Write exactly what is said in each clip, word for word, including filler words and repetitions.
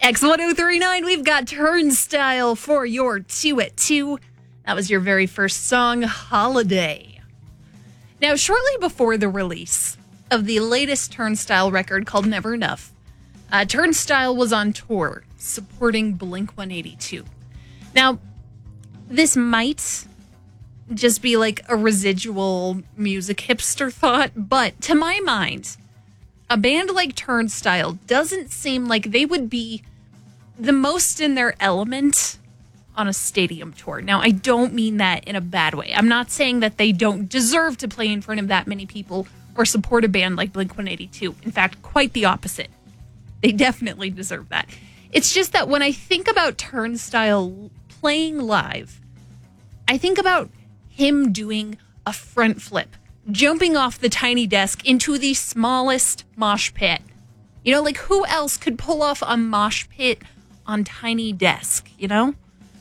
X ten thirty-nine, we've got Turnstile for your two at two. That was your very first song, Holiday. Now, shortly before the release of the latest Turnstile record called Never Enough, uh, Turnstile was on tour supporting Blink one eighty-two. Now, this might just be like a residual music hipster thought, but to my mind, a band like Turnstile doesn't seem like they would be the most in their element on a stadium tour. Now, I don't mean that in a bad way. I'm not saying that they don't deserve to play in front of that many people or support a band like Blink one eighty-two. In fact, quite the opposite. They definitely deserve that. It's just that when I think about Turnstile playing live, I think about him doing a front flip, jumping off the tiny desk into the smallest mosh pit. You know, like who else could pull off a mosh pit on tiny desk, you know?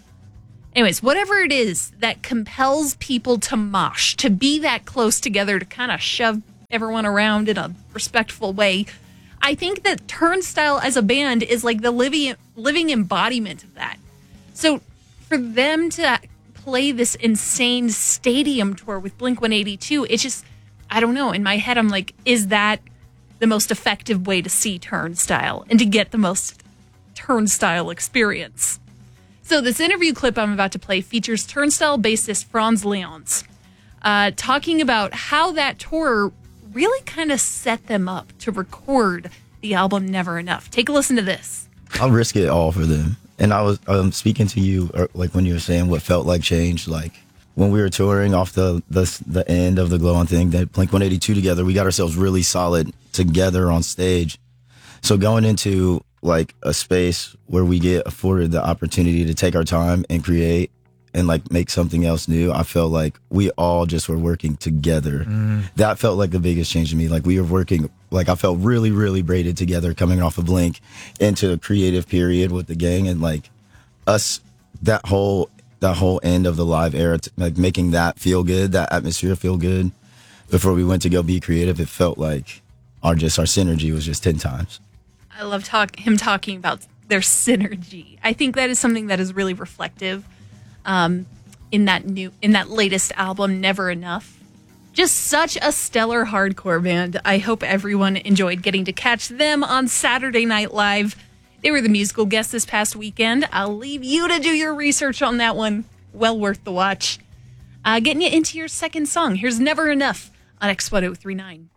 Anyways, whatever it is that compels people to mosh, to be that close together, to kind of shove everyone around in a respectful way, I think that Turnstile as a band is like the living, living embodiment of that. So for them to play this insane stadium tour with Blink one eighty-two, it's just, I don't know, in my head I'm like, is that the most effective way to see Turnstile and to get the most Turnstile experience? So this interview clip I'm about to play features Turnstile bassist Franz Leons uh, talking about how that tour really kind of set them up to record the album Never Enough. Take a listen to this. I'll risk it all for them. And I was um, speaking to you, or, like when you were saying what felt like change, like when we were touring off the the, the end of the Glow On thing, that Blink one eighty-two together, we got ourselves really solid together on stage. So going into like a space where we get afforded the opportunity to take our time and create and like make something else new, I felt like we all just were working together. Mm. That felt like the biggest change to me. Like we were working, like I felt really, really braided together coming off of Blink into a creative period with the gang, and like us, that whole, that whole end of the live era, t- like making that feel good, that atmosphere feel good before we went to go be creative. It felt like our just, our synergy was just ten times. I love talk, him talking about their synergy. I think that is something that is really reflective um, in that new, in that latest album, Never Enough. Just such a stellar hardcore band. I hope everyone enjoyed getting to catch them on Saturday Night Live. They were the musical guest this past weekend. I'll leave you to do your research on that one. Well worth the watch. Uh, getting you into your second song. Here's Never Enough on X ten thirty-nine.